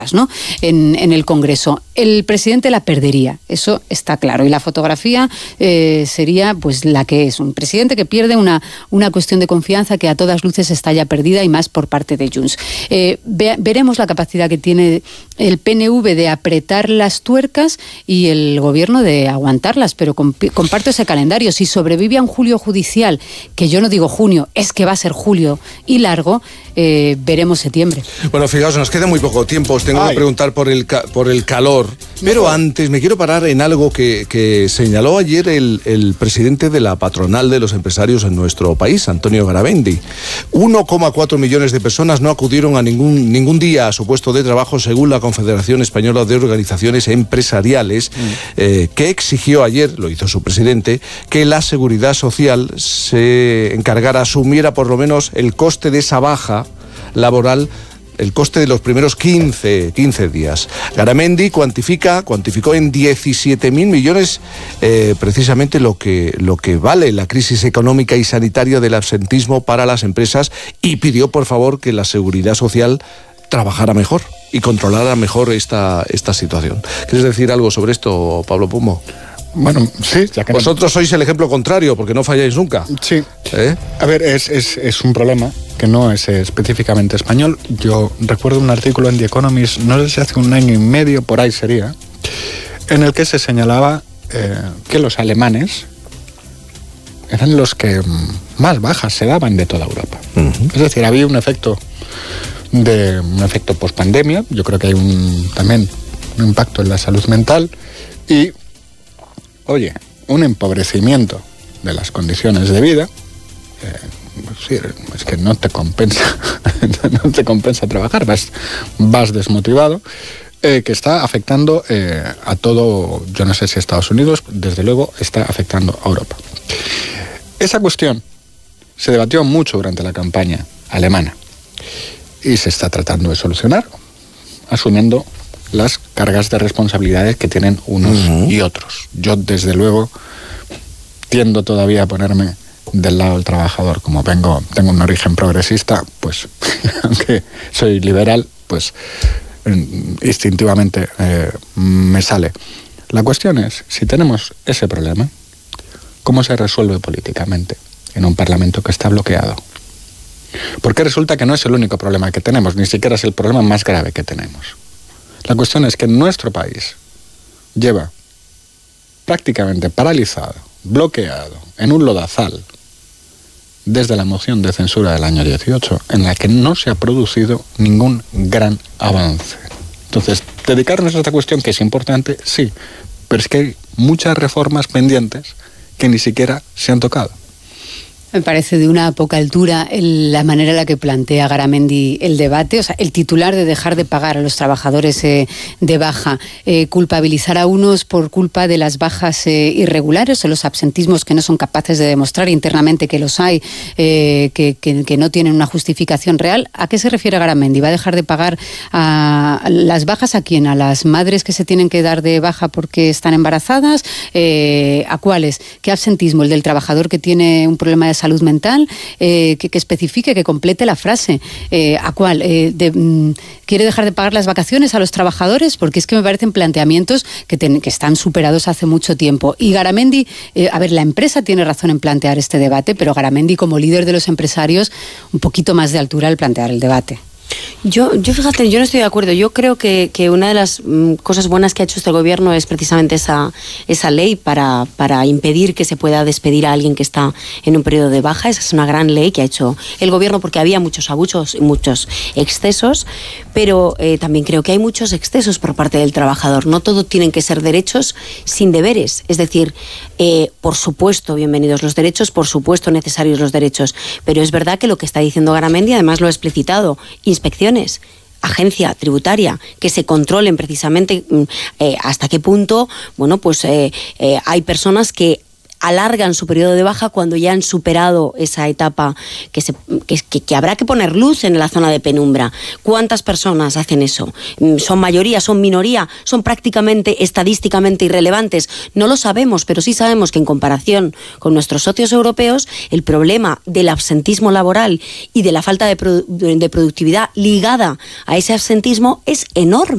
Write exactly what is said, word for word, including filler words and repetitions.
¿no? En, en el Congreso. El presidente la perdería, eso está claro. Y la fotografía eh, sería pues la que es, un presidente que pierde una, una cuestión de confianza que a todas luces está ya perdida, y más por parte de Junts. Eh, ve, veremos la capacidad que tiene el P N V de apretar las tuercas y el gobierno de aguantarlas, pero comp comparto ese calendario. Si sobrevive a un julio judicial, que yo no digo junio, es que va a ser julio y largo, eh, veremos septiembre. Bueno, fijaos, nos queda muy poco tiempo. Os tengo Ay. que preguntar por el, ca por el calor. Pero antes me quiero parar en algo que, que señaló ayer el, el presidente de la patronal de los empresarios en nuestro país, Antonio Garamendi. uno coma cuatro millones de personas no acudieron a ningún, ningún día a su puesto de trabajo, según la Confederación Española de Organizaciones Empresariales, mm. eh, que exigió ayer, lo hizo su presidente, que la Seguridad Social se encargara, asumiera por lo menos el coste de esa baja laboral, el coste de los primeros quince, quince días. Garamendi cuantifica, cuantificó en diecisiete mil millones eh, precisamente lo que, lo que vale la crisis económica y sanitaria del absentismo para las empresas, y pidió por favor que la Seguridad Social trabajara mejor y controlara mejor esta, esta situación. ¿Quieres decir algo sobre esto, Pablo Pumo? Bueno, sí, ya que vosotros no... sois el ejemplo contrario, porque no falláis nunca. Sí. ¿Eh? A ver, es, es, es un problema que no es específicamente español. Yo recuerdo un artículo en The Economist, no sé si hace un año y medio, por ahí sería, en el que se señalaba eh, que los alemanes eran los que más bajas se daban de toda Europa. Uh-huh. Es decir, había un efecto de un efecto post-pandemia. Yo creo que hay un también un impacto en la salud mental y, oye, un empobrecimiento de las condiciones de vida. Eh, sí, es que no te compensa, no te compensa trabajar, vas, vas desmotivado, eh, que está afectando eh, a todo, yo no sé si Estados Unidos, desde luego está afectando a Europa. Esa cuestión se debatió mucho durante la campaña alemana y se está tratando de solucionar, asumiendo las cargas de responsabilidades que tienen unos uh-huh. y otros. Yo, desde luego, tiendo todavía a ponerme del lado del trabajador. Como vengo, tengo un origen progresista, pues, aunque soy liberal, pues, instintivamente eh, me sale. La cuestión es, si tenemos ese problema, ¿cómo se resuelve políticamente en un parlamento que está bloqueado? Porque resulta que no es el único problema que tenemos, ni siquiera es el problema más grave que tenemos. La cuestión es que nuestro país lleva prácticamente paralizado, bloqueado, en un lodazal, desde la moción de censura del año dieciocho, en la que no se ha producido ningún gran avance. Entonces, dedicarnos a esta cuestión, que es importante, sí, pero es que hay muchas reformas pendientes que ni siquiera se han tocado. Me parece de una poca altura el, la manera en la que plantea Garamendi el debate. O sea, el titular de dejar de pagar a los trabajadores eh, de baja, eh, culpabilizar a unos por culpa de las bajas eh, irregulares o los absentismos que no son capaces de demostrar internamente que los hay, eh, que, que, que no tienen una justificación real. ¿A qué se refiere Garamendi? ¿Va a dejar de pagar a las bajas a quién? ¿A las madres que se tienen que dar de baja porque están embarazadas? Eh, ¿A cuáles? ¿Qué absentismo? ¿El del trabajador que tiene un problema de salud mental? Eh, que, que especifique, que complete la frase. Eh, ¿A cuál? Eh, de, mm, ¿Quiere dejar de pagar las vacaciones a los trabajadores? Porque es que me parecen planteamientos que, ten, que están superados hace mucho tiempo. Y Garamendi, eh, a ver, la empresa tiene razón en plantear este debate, pero Garamendi, como líder de los empresarios, un poquito más de altura al plantear el debate. Yo, yo fíjate, yo no estoy de acuerdo. Yo creo que, que una de las mm, cosas buenas que ha hecho este gobierno es precisamente esa, esa ley para, para impedir que se pueda despedir a alguien que está en un periodo de baja. Esa es una gran ley que ha hecho el gobierno, porque había muchos abusos y muchos excesos, pero eh, también creo que hay muchos excesos por parte del trabajador. No todo tienen que ser derechos sin deberes. Es decir, eh, por supuesto, bienvenidos los derechos, por supuesto necesarios los derechos, pero es verdad que lo que está diciendo Garamendi, además lo ha explicitado, inspecciones, agencia tributaria, que se controlen precisamente eh, hasta qué punto, bueno, pues eh, eh, hay personas que alargan su periodo de baja cuando ya han superado esa etapa que, se, que, que, que habrá que poner luz en la zona de penumbra. ¿Cuántas personas hacen eso? ¿Son mayoría, son minoría, son prácticamente estadísticamente irrelevantes? No lo sabemos, pero sí sabemos que en comparación con nuestros socios europeos, el problema del absentismo laboral y de la falta de, produ- de productividad ligada a ese absentismo es enorme.